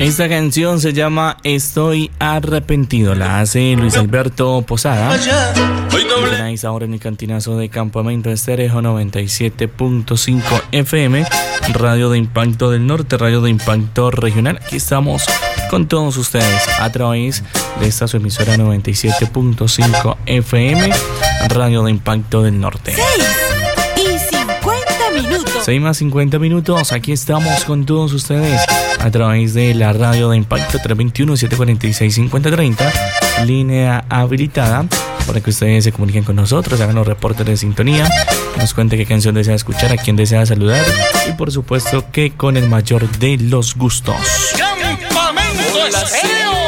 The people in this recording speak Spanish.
Esta canción se llama Estoy Arrepentido. La hace Luis Alberto Posada. Tenéis ahora en el cantinazo de Campamento Estéreo 97.5 FM, Radio de Impacto del Norte, Radio de Impacto Regional. Aquí estamos con todos ustedes a través de esta su emisora 97.5 FM, Radio de Impacto del Norte. 6 más 50 minutos, aquí estamos con todos ustedes a través de la radio de Impacto 321-746-5030, línea habilitada para que ustedes se comuniquen con nosotros, hagan los reportes de sintonía, nos cuente qué canción desea escuchar, a quién desea saludar y por supuesto que con el mayor de los gustos. ¡Campamento Estéreo!